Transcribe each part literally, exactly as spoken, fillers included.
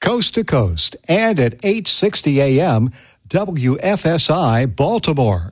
coast to coast, and at eight sixty A M, W F S I Baltimore.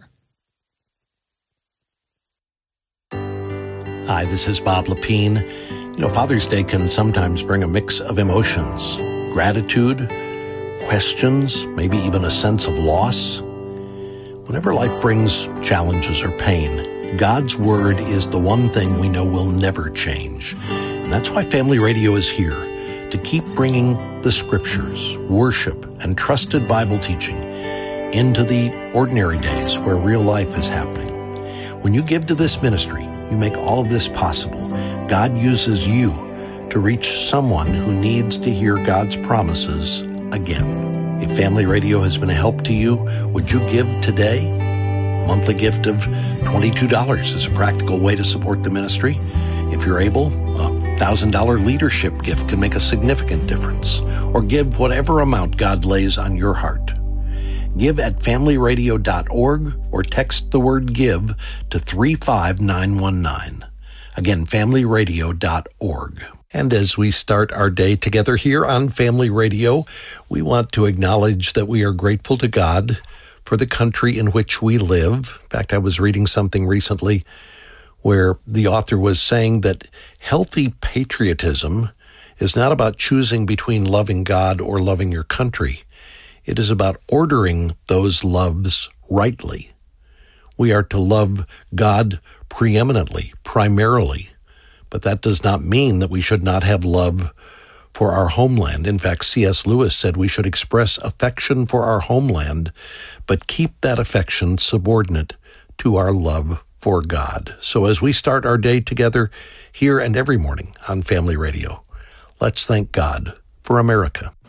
Hi, this is Bob Lepine. You know, Father's Day can sometimes bring a mix of emotions, gratitude, questions, maybe even a sense of loss. Whenever life brings challenges or pain, God's Word is the one thing we know will never change. And that's why Family Radio is here, to keep bringing the Scriptures, worship, and trusted Bible teaching into the ordinary days where real life is happening. When you give to this ministry, you make all of this possible. God uses you to reach someone who needs to hear God's promises again. If Family Radio has been a help to you, would you give today? A monthly gift of twenty-two dollars is a practical way to support the ministry. If you're able, a one thousand dollars leadership gift can make a significant difference. Or give whatever amount God lays on your heart. Give at family radio dot org or text the word GIVE to three five nine one nine. Again, family radio dot org. And as we start our day together here on Family Radio, we want to acknowledge that we are grateful to God for the country in which we live. In fact, I was reading something recently where the author was saying that healthy patriotism is not about choosing between loving God or loving your country. It is about ordering those loves rightly. We are to love God preeminently, primarily. But that does not mean that we should not have love for our homeland. In fact, C S Lewis said we should express affection for our homeland, but keep that affection subordinate to our love for God. So as we start our day together here and every morning on Family Radio, let's thank God for America.